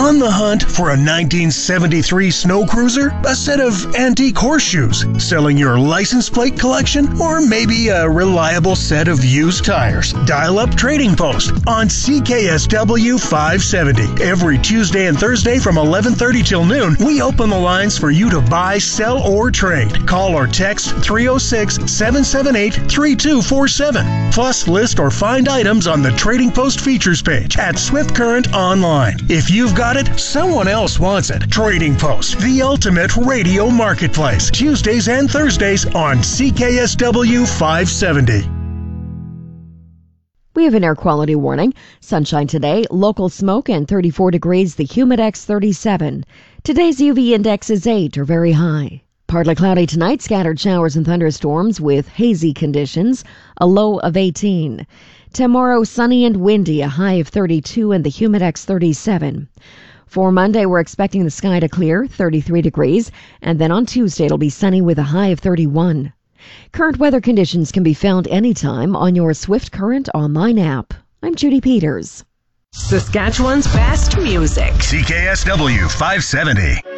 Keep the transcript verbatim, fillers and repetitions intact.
On the hunt for a nineteen seventy-three snow cruiser, a set of antique horseshoes, selling your license plate collection, or maybe a reliable set of used tires? Dial up Trading Post on C K S W five seventy. Every Tuesday and Thursday from eleven thirty till noon, we open the lines for you to buy, sell, or trade. Call or text three oh six, seven seven eight, three two four seven. Plus, list or find items on the Trading Post features page at Swift Current Online. If you've got it, someone else wants it. Trading Post, the ultimate radio marketplace. Tuesdays and Thursdays on C K S W five seventy. We have an air quality warning. Sunshine today, local smoke, and thirty-four degrees, the Humidex thirty-seven. Today's U V index is eight or very high. Partly cloudy tonight, scattered showers and thunderstorms with hazy conditions, a low of eighteen. Tomorrow, sunny and windy, a high of thirty-two, and the Humidex thirty-seven. For Monday, we're expecting the sky to clear, thirty-three degrees, and then on Tuesday, it'll be sunny with a high of thirty-one. Current weather conditions can be found anytime on your Swift Current online app. I'm Judy Peters. Saskatchewan's best music. C K S W five seventy.